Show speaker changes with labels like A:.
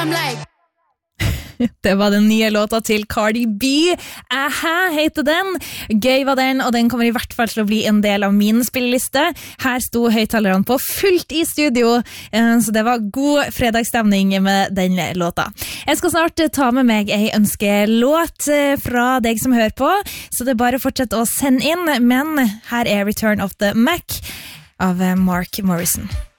A: Det var den nye låta til Cardi B. Aha heter den. Gøy var den, og den kommer i hvert fall til å bli en del av min spilleliste. Her sto høyttalerne på fullt i studio, så det var god fredagsstemning med den låta. Jeg skal snart ta med meg en ønskelåt fra deg som hører på, så det er bare å fortsette å sende inn, men her er Return of the Mac av Mark Morrison.